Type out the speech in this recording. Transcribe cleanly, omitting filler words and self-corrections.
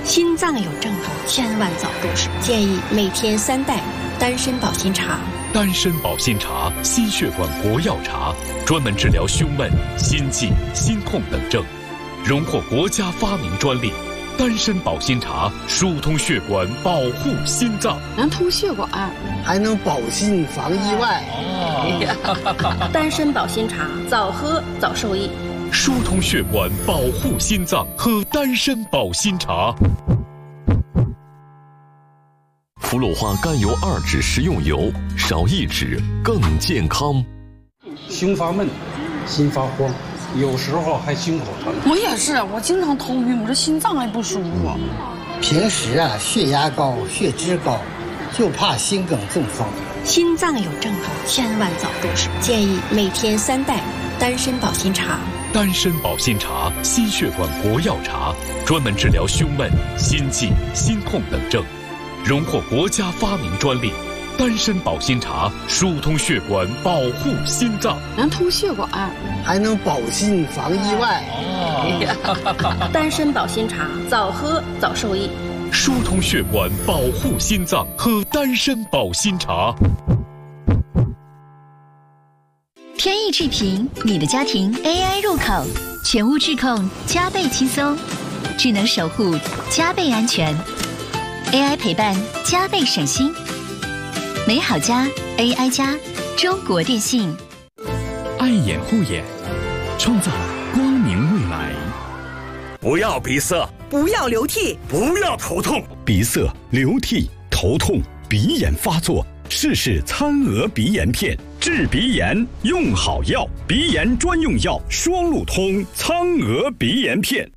心脏有症候，千万早重视，建议每天3袋丹参保心茶。 丹参保心茶，心血管国药茶，专门治疗胸闷、心悸、心痛等症，荣获国家发明专利。丹参保心茶疏通血管，保护心脏， 能通血管， 还能保心防意外。 丹参保心茶，早喝早受益。 疏通血管，保护心脏，喝丹参保心茶。 福禄花甘油2酯食用油，少1酯更健康。 胸发闷，心发慌，有时候还心口疼。 我也是，我经常头晕，我这心脏还不舒服。 平时血压高，血脂高，就怕心梗中风。 心脏有症候，千万早重视，建议每天3袋丹参保心茶。 丹参保心茶，心血管国药茶，专门治疗胸闷、心悸、心痛等症，荣获国家发明专利。丹参保心茶疏通血管，保护心脏， 能通血管， 还能保心防意外。 丹参保心茶，早喝早受益。 疏通血管，保护心脏，喝丹参保心茶。 天意智屏，你的家庭 AI 入口，全屋智控，加倍轻松，智能守护，加倍安全 ，AI 陪伴，加倍省心。美好家 AI 家，中国电信。 爱眼护眼，创造光明未来。 不要鼻塞， 不要流涕， 不要头痛。 鼻塞、流涕、头痛、鼻炎发作，试试苍娥鼻炎片，治鼻炎用好药，鼻炎专用药双路通苍娥鼻炎片。